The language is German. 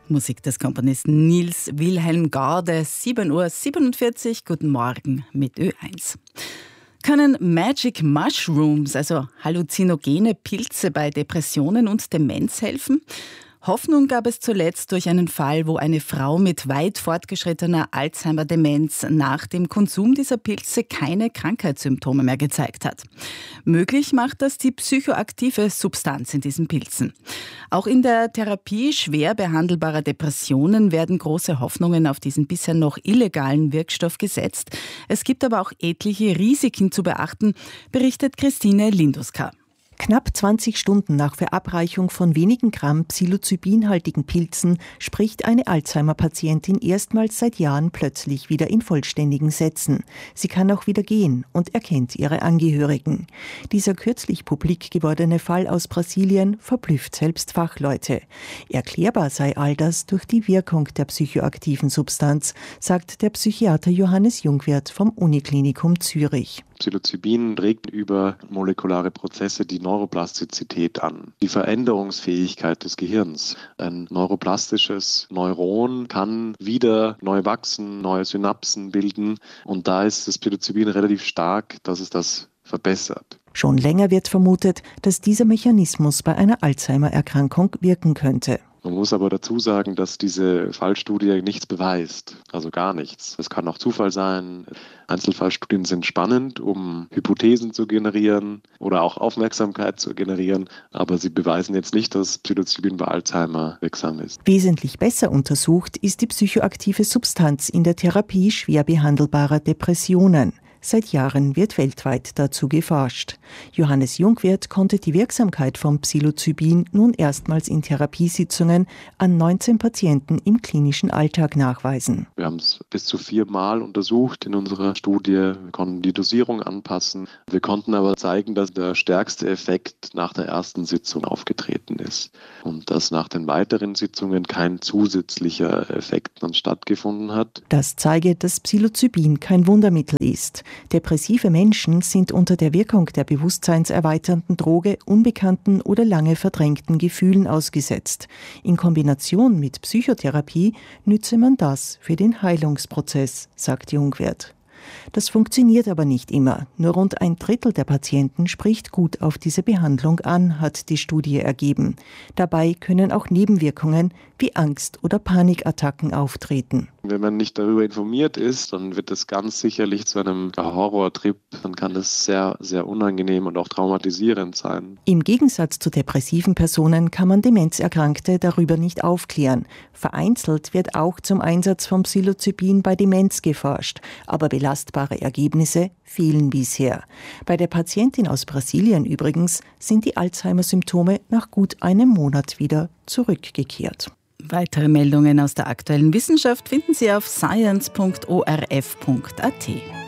Musik des Komponisten Niels Wilhelm Gade, 7:47 Uhr. Guten Morgen mit Ö1. Können Magic Mushrooms, also halluzinogene Pilze bei Depressionen und Demenz helfen? Hoffnung gab es zuletzt durch einen Fall, wo eine Frau mit weit fortgeschrittener Alzheimer-Demenz nach dem Konsum dieser Pilze keine Krankheitssymptome mehr gezeigt hat. Möglich macht das die psychoaktive Substanz in diesen Pilzen. Auch in der Therapie schwer behandelbarer Depressionen werden große Hoffnungen auf diesen bisher noch illegalen Wirkstoff gesetzt. Es gibt aber auch etliche Risiken zu beachten, berichtet Christine Linduska. Knapp 20 Stunden nach Verabreichung von wenigen Gramm psilocybinhaltigen Pilzen spricht eine Alzheimer-Patientin erstmals seit Jahren plötzlich wieder in vollständigen Sätzen. Sie kann auch wieder gehen und erkennt ihre Angehörigen. Dieser kürzlich publik gewordene Fall aus Brasilien verblüfft selbst Fachleute. Erklärbar sei all das durch die Wirkung der psychoaktiven Substanz, sagt der Psychiater Johannes Jungwirth vom Uniklinikum Zürich. Psilocybin regt über molekulare Prozesse die Neuroplastizität an, die Veränderungsfähigkeit des Gehirns. Ein neuroplastisches Neuron kann wieder neu wachsen, neue Synapsen bilden und da ist das Psilocybin relativ stark, dass es das verbessert. Schon länger wird vermutet, dass dieser Mechanismus bei einer Alzheimer-Erkrankung wirken könnte. Man muss aber dazu sagen, dass diese Fallstudie nichts beweist, also gar nichts. Es kann auch Zufall sein. Einzelfallstudien sind spannend, um Hypothesen zu generieren oder auch Aufmerksamkeit zu generieren, aber sie beweisen jetzt nicht, dass Psilocybin bei Alzheimer wirksam ist. Wesentlich besser untersucht ist die psychoaktive Substanz in der Therapie schwer behandelbarer Depressionen. Seit Jahren wird weltweit dazu geforscht. Johannes Jungwirth konnte die Wirksamkeit von Psilocybin nun erstmals in Therapiesitzungen an 19 Patienten im klinischen Alltag nachweisen. Wir haben es bis zu 4 Mal untersucht in unserer Studie. Wir konnten die Dosierung anpassen. Wir konnten aber zeigen, dass der stärkste Effekt nach der ersten Sitzung aufgetreten ist und dass nach den weiteren Sitzungen kein zusätzlicher Effekt dann stattgefunden hat. Das zeige, dass Psilocybin kein Wundermittel ist. Depressive Menschen sind unter der Wirkung der bewusstseinserweiternden Droge unbekannten oder lange verdrängten Gefühlen ausgesetzt. In Kombination mit Psychotherapie nütze man das für den Heilungsprozess, sagt Jungwirth. Das funktioniert aber nicht immer. Nur rund 1/3 der Patienten spricht gut auf diese Behandlung an, hat die Studie ergeben. Dabei können auch Nebenwirkungen wie Angst- oder Panikattacken auftreten. Wenn man nicht darüber informiert ist, dann wird es ganz sicherlich zu einem Horrortrip. Dann kann es sehr, sehr unangenehm und auch traumatisierend sein. Im Gegensatz zu depressiven Personen kann man Demenzerkrankte darüber nicht aufklären. Vereinzelt wird auch zum Einsatz von Psilocybin bei Demenz geforscht, aber belastbare Ergebnisse fehlen bisher. Bei der Patientin aus Brasilien übrigens sind die Alzheimer-Symptome nach gut einem Monat wieder zurückgekehrt. Weitere Meldungen aus der aktuellen Wissenschaft finden Sie auf science.orf.at.